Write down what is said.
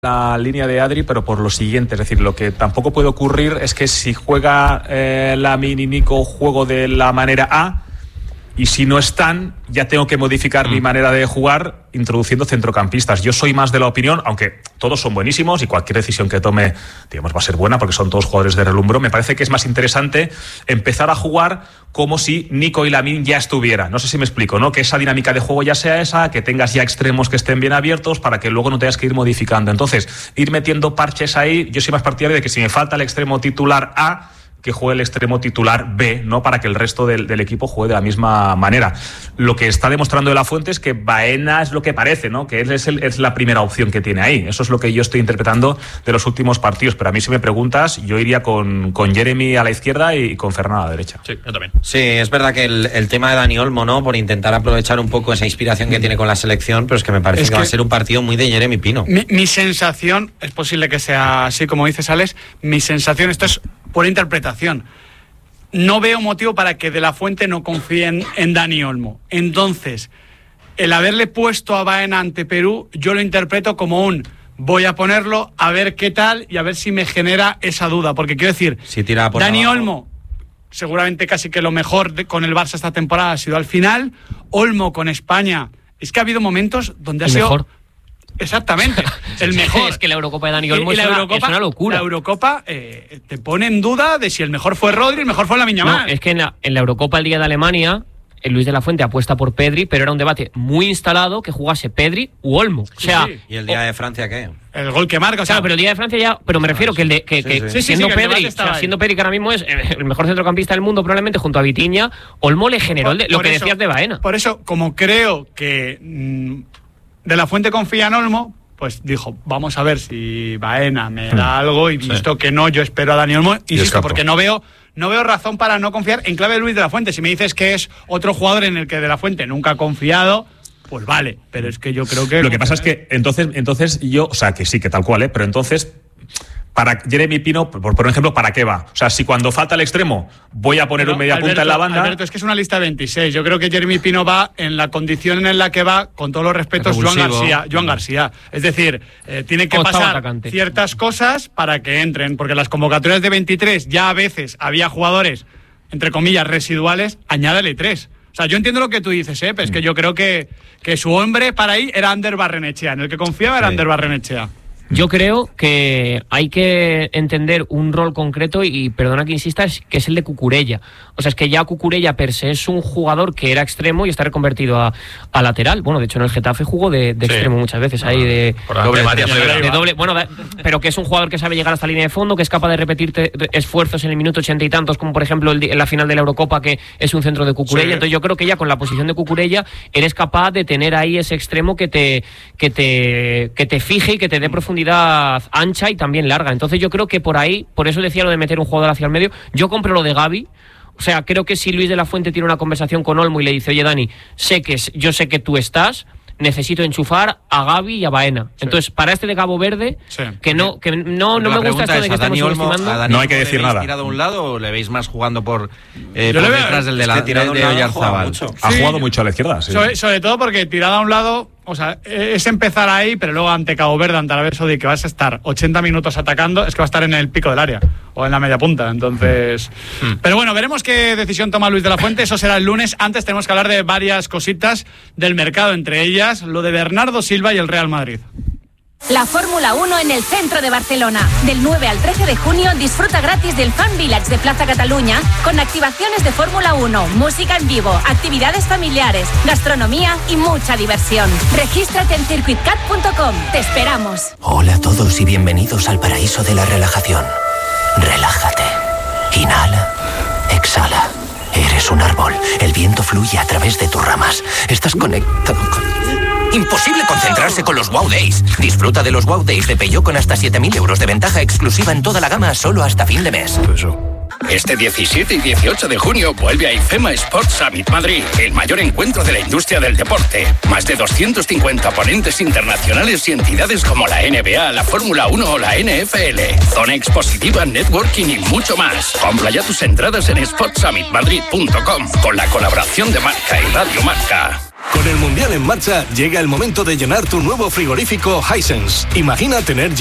la línea de Adri, pero por lo siguiente, es decir, lo que tampoco puede ocurrir es que si juega Lamine y Nico juego de la manera A y si no están, ya tengo que modificar mi manera de jugar introduciendo centrocampistas. Yo soy más de la opinión, aunque todos son buenísimos y cualquier decisión que tome, digamos, va a ser buena porque son todos jugadores de relumbro, me parece que es más interesante empezar a jugar como si Nico y Lamine ya estuvieran. No sé si me explico, ¿no? Que esa dinámica de juego ya sea esa, que tengas ya extremos que estén bien abiertos para que luego no tengas que ir modificando. Entonces, ir metiendo parches ahí, yo soy más partidario de que si me falta el extremo titular A, que juegue el extremo titular B, ¿no? Para que el resto del equipo juegue de la misma manera. Lo que está demostrando De La Fuente es que Baena es lo que parece, ¿no? Que él es la primera opción que tiene ahí. Eso es lo que yo estoy interpretando de los últimos partidos. Pero a mí, si me preguntas, yo iría con Jeremy a la izquierda y con Fernández a la derecha. Sí, yo también. Sí, es verdad que el tema de Dani Olmo, ¿no? Por intentar aprovechar un poco esa inspiración que tiene con la selección, pero es que me parece que va a ser un partido muy de Jeremy Pino. Mi sensación, es posible que sea así como dices, Alex, mi sensación, esto es por interpretación. No veo motivo para que De La Fuente no confíe en Dani Olmo. Entonces, el haberle puesto a Baena ante Perú, yo lo interpreto como voy a ponerlo, a ver qué tal y a ver si me genera esa duda. Porque quiero decir, si tira por Dani abajo. Olmo, seguramente casi que lo mejor con el Barça esta temporada ha sido al final. Olmo con España, es que ha habido momentos donde ha sido... mejor. Exactamente, el mejor. Es que la Eurocopa de Dani Olmo es una locura. La Eurocopa te pone en duda de si el mejor fue Rodri, el mejor fue Lamine Yamal. No, es que en la Eurocopa el día de Alemania, Luis de la Fuente apuesta por Pedri, pero era un debate muy instalado que jugase Pedri u Olmo. O sea, sí. ¿Y el día de Francia qué? El gol que marca, o sea, claro, pero el día de Francia ya, pero me refiero que el de siendo Pedri, siendo Pedri que ahora mismo es el mejor centrocampista del mundo probablemente junto a Vitinha, Olmo le generó lo que decías de Baena. Por eso, como creo que De La Fuente confía en Olmo, pues dijo, vamos a ver si Baena me da algo y visto que no, yo espero a Dani Olmo, insisto, porque no veo razón para no confiar en clave de Luis de la Fuente. Si me dices que es otro jugador en el que De La Fuente nunca ha confiado, pues vale, pero es que yo creo que... Lo que pasa es que entonces yo, o sea, que sí, que tal cual, pero entonces... Para Jeremy Pino, por ejemplo, ¿para qué va? O sea, si cuando falta el extremo voy a poner un mediapunta en la banda... Alberto, es que es una lista de 26. Yo creo que Jeremy Pino va en la condición en la que va, con todos los respetos, Joan García. Es decir, tiene que pasar ciertas cosas para que entren, porque las convocatorias de 23 ya a veces había jugadores, entre comillas, residuales, añádele 3. O sea, yo entiendo lo que tú dices, pero es que yo creo que su hombre para ahí era Ander Barrenechea. En el que confiaba era Ander Barrenechea. Yo creo que hay que entender un rol concreto y perdona que insista, que es el de Cucurella. O sea, es que ya Cucurella per se es un jugador que era extremo y está reconvertido a lateral. Bueno, de hecho en el Getafe jugó de extremo muchas veces, ahí de doble, bueno, pero que es un jugador que sabe llegar hasta la línea de fondo, que es capaz de repetir esfuerzos en el minuto 80 y tantos, como por ejemplo en la final de la Eurocopa, que es un centro de Cucurella. Sí. Entonces yo creo que ya con la posición de Cucurella eres capaz de tener ahí ese extremo que te fije y que te dé profundidad ancha y también larga. Entonces yo creo que por ahí, por eso decía lo de meter un jugador hacia el medio, yo compro lo de Gavi. O sea, creo que si Luis de la Fuente tiene una conversación con Olmo y le dice, oye Dani, yo sé que tú estás, necesito enchufar a Gavi y a Baena. Sí. Entonces, para este de Cabo Verde, que no me gusta esto de que estemos subestimando. No hay que decir nada. ¿Le tirado a un lado o le veis más jugando por detrás del delantero de Oyarzabal? Ha jugado mucho a la izquierda. Sí. Sobre todo porque tirada a un lado, o sea, es empezar ahí, pero luego ante Cabo Verde, ante Arabia Saudí, que vas a estar 80 minutos atacando, es que va a estar en el pico del área o en la media punta. Entonces, pero bueno, veremos qué decisión toma Luis de la Fuente. Eso será el lunes. Antes tenemos que hablar de varias cositas del mercado, entre ellas lo de Bernardo Silva y el Real Madrid. La Fórmula 1 en el centro de Barcelona. Del 9 al 13 de junio disfruta gratis del Fan Village de Plaza Cataluña con activaciones de Fórmula 1, música en vivo, actividades familiares, gastronomía y mucha diversión. Regístrate en circuitcat.com. Te esperamos. Hola a todos y bienvenidos al paraíso de la relajación. Relájate. Inhala. Exhala. Eres un árbol. El viento fluye a través de tus ramas. Estás conectado con... Imposible concentrarse con los Wow Days. Disfruta de los Wow Days de Peugeot con hasta 7.000 euros de ventaja exclusiva en toda la gama solo hasta fin de mes. Este 17 y 18 de junio vuelve a IFEMA Sports Summit Madrid, el mayor encuentro de la industria del deporte. Más de 250 ponentes internacionales y entidades como la NBA, la Fórmula 1 o la NFL. Zona expositiva, networking y mucho más. Compra ya tus entradas en sportsummitmadrid.com con la colaboración de Marca y Radio Marca. Con el Mundial en marcha, llega el momento de llenar tu nuevo frigorífico Hisense. Imagina tener